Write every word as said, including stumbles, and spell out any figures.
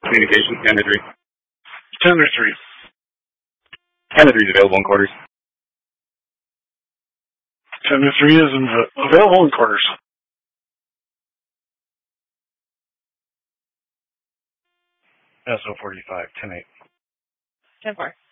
Communication, ten to three. ten to three. ten to three is available in quarters. ten to three is available in quarters. S O forty-five, ten eight. ten four.